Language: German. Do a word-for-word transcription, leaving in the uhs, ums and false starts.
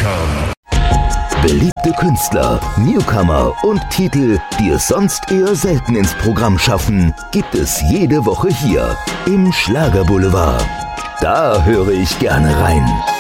com. Beliebte Künstler, Newcomer und Titel, die es sonst eher selten ins Programm schaffen, gibt es jede Woche hier im Schlagerboulevard. Da höre ich gerne rein.